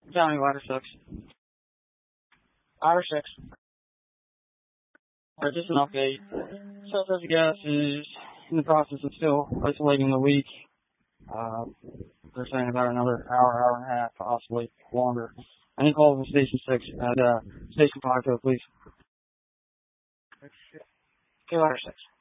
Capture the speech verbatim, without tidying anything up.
County Ladder six. Ladder six. Alright, just an update. Southwest Gas is in the process of still isolating the leak. Uh, they're saying about another hour, hour and a half, possibly longer. I need calls from Station six and, uh, Station five, please. Okay, Ladder six.